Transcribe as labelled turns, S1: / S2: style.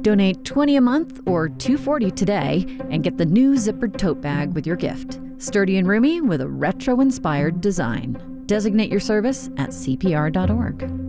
S1: Donate $20 a month or $2.40 today and get the new zippered tote bag with your gift. Sturdy and roomy with a retro-inspired design. Designate your service at CPR.org.